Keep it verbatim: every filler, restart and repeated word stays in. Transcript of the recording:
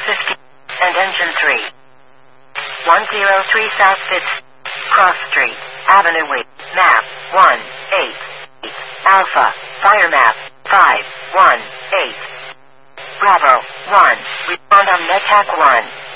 fifteen, and engine three. one oh three South Fifth, Cross Street, Avenue Way, map, one, eight, Alpha, fire map, five, one, eight. Bravo, one, respond on NetHack one.